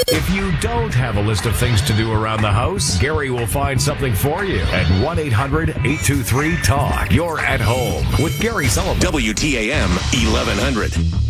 If you don't have a list of things to do around the house, Gary will find something for you at 1-800-823-TALK. You're at home with Gary Sullivan. WTAM 1100.